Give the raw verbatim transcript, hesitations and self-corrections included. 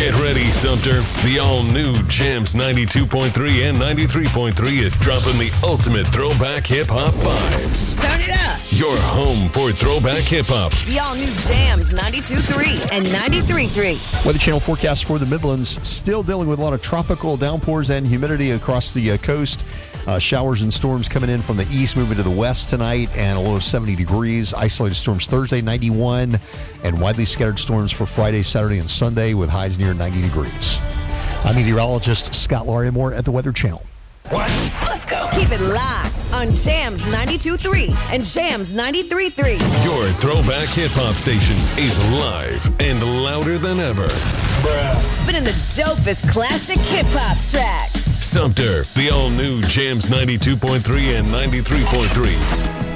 Get ready, Sumter. The all-new Jams ninety-two point three and ninety-three point three is dropping the ultimate throwback hip-hop vibes. Turn it up. Your home for throwback hip-hop. The all-new Jams ninety-two point three and ninety-three point three. Weather Channel forecast for the Midlands. Still dealing with a lot of tropical downpours and humidity across the uh, coast. Uh, showers and storms coming in from the east, moving to the west tonight, and a low of seventy degrees. Isolated storms Thursday, ninety-one, and widely scattered storms for Friday, Saturday, and Sunday with highs near ninety degrees. I'm meteorologist Scott Larimore at the Weather Channel. What? Let's go. Keep it locked on Jams ninety-two point three and Jams ninety-three point three. Your throwback hip-hop station is live and louder than ever. Bruh. Spinning the dopest classic hip-hop tracks. Sumter, the all-new Jams ninety-two point three and ninety-three point three.